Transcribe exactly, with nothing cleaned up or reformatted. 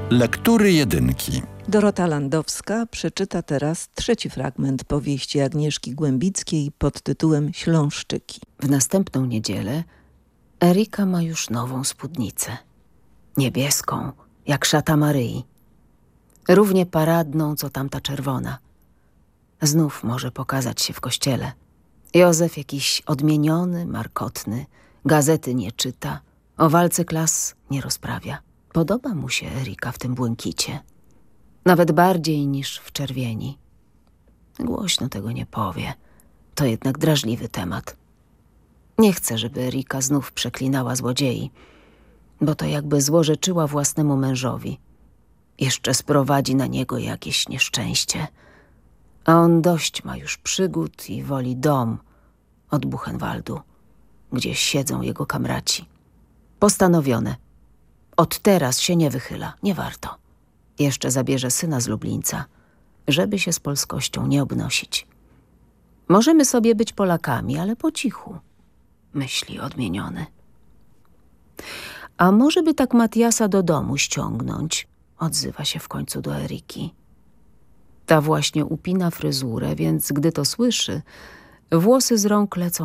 Lektury jedynki. Dorota Landowska przeczyta teraz trzeci fragment powieści Agnieszki Głębickiej pod tytułem Śląszczyki. W następną niedzielę Erika ma już nową spódnicę. Niebieską, jak szata Maryi. Równie paradną, co tamta czerwona. Znów może pokazać się w kościele. Józef jakiś odmieniony, markotny, gazety nie czyta, o walce klas nie rozprawia. Podoba mu się Erika w tym błękicie. Nawet bardziej niż w czerwieni. Głośno tego nie powie. To jednak drażliwy temat. Nie chce, żeby Erika znów przeklinała złodziei, bo to jakby złorzeczyła własnemu mężowi. Jeszcze sprowadzi na niego jakieś nieszczęście. A on dość ma już przygód i woli dom od Buchenwaldu, gdzie siedzą jego kamraci. Postanowione. Od teraz się nie wychyla, nie warto. Jeszcze zabierze syna z Lublińca, żeby się z polskością nie obnosić. Możemy sobie być Polakami, ale po cichu, myśli odmieniony. A może by tak Matiasa do domu ściągnąć, odzywa się w końcu do Eriki. Ta właśnie upina fryzurę, więc gdy to słyszy, włosy z rąk lecą